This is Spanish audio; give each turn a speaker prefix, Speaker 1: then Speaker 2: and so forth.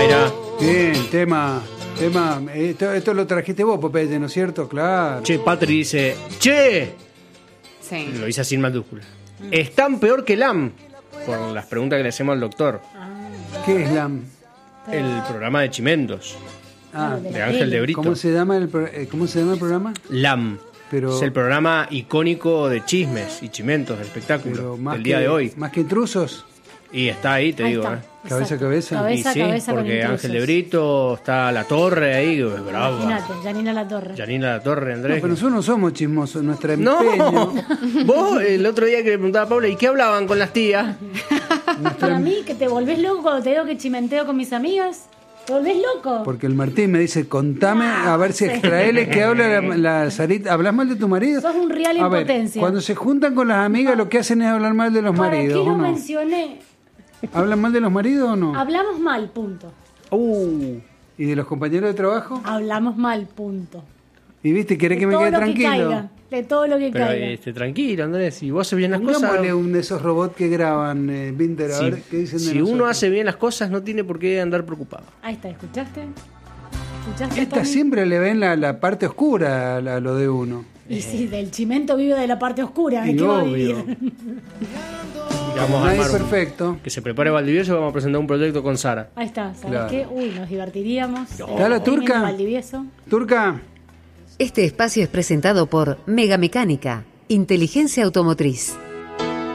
Speaker 1: mirá.
Speaker 2: Bien, tema. Esto lo trajiste vos, Popeye, ¿no es cierto? Claro.
Speaker 1: Che, Patri dice, che,
Speaker 3: Sí.
Speaker 1: lo dice así en mayúsculas. Están peor que LAM, por las preguntas que le hacemos al doctor.
Speaker 2: ¿Qué es LAM?
Speaker 1: El programa de Chimentos,
Speaker 2: Ah,
Speaker 1: de Ángel de Brito.
Speaker 2: ¿cómo se llama el programa?
Speaker 1: LAM.
Speaker 2: Pero,
Speaker 1: Es el programa icónico de chismes y chimentos del espectáculo
Speaker 2: pero más
Speaker 1: del día
Speaker 2: que,
Speaker 1: de hoy.
Speaker 2: más que intrusos.
Speaker 1: Y está ahí, te
Speaker 4: Ahí
Speaker 1: digo.
Speaker 4: está.
Speaker 2: Cabeza a cabeza.
Speaker 4: Cabeza
Speaker 1: Y sí,
Speaker 4: a cabeza con
Speaker 1: porque
Speaker 4: intrusos.
Speaker 1: Ángel de Brito, está La Torre ahí, bravo.
Speaker 4: Imagínate, Janina La Torre.
Speaker 1: Janina La Torre,
Speaker 2: No,
Speaker 1: Andrés.
Speaker 2: pero nosotros no somos chismosos, nuestra
Speaker 1: No,
Speaker 2: empeño.
Speaker 1: vos el otro día que le preguntaba a Paula, ¿y qué hablaban con las tías?
Speaker 4: Para mí, que te volvés loco cuando te digo que chimenteo con mis amigas. ¿Te volvés loco?
Speaker 2: Porque el Martín me dice, contame, a ver si extraele que habla la Sarita. ¿Hablas mal de tu marido?
Speaker 4: Sos un real
Speaker 2: A ver,
Speaker 4: impotencia.
Speaker 2: cuando se juntan con las amigas, lo que hacen es hablar mal de los
Speaker 4: ¿Para
Speaker 2: maridos,
Speaker 4: qué
Speaker 2: ¿o
Speaker 4: lo
Speaker 2: no?
Speaker 4: mencioné?
Speaker 2: ¿Hablan mal de los maridos o no?
Speaker 4: Hablamos mal, punto.
Speaker 2: ¿Y de los compañeros de trabajo?
Speaker 4: Hablamos mal, punto.
Speaker 2: ¿Y viste, querés que me
Speaker 4: todo
Speaker 2: quede
Speaker 4: lo
Speaker 2: tranquilo?
Speaker 4: Que caiga, de todo lo que
Speaker 1: Pero
Speaker 4: caiga.
Speaker 1: tranquilo, Andrés, si vos haces bien las cosas...
Speaker 2: Pongámosle un de esos robots que graban, Binder, a
Speaker 1: Si,
Speaker 2: ver qué dicen de
Speaker 1: si
Speaker 2: nosotros.
Speaker 1: uno hace bien las cosas, no tiene por qué andar preocupado.
Speaker 4: Ahí está, ¿escuchaste? ¿Escuchaste,
Speaker 2: Esta
Speaker 4: Tommy?
Speaker 2: siempre le ven la parte oscura a lo de uno.
Speaker 4: Y sí, del chimento vive de la parte oscura. ¿De
Speaker 2: Y
Speaker 4: qué va a
Speaker 2: obvio.
Speaker 4: vivir?
Speaker 1: Y vamos a
Speaker 2: Nadie
Speaker 1: armar
Speaker 2: es perfecto.
Speaker 1: que se prepare Valdivieso, vamos a presentar un proyecto con Sara.
Speaker 4: Ahí está, ¿sabes
Speaker 2: Claro.
Speaker 4: qué? Uy, nos divertiríamos.
Speaker 2: ¿Está la turca?
Speaker 4: En Valdivieso.
Speaker 2: Turca,
Speaker 5: Este espacio es presentado por Mega Mecánica, Inteligencia Automotriz.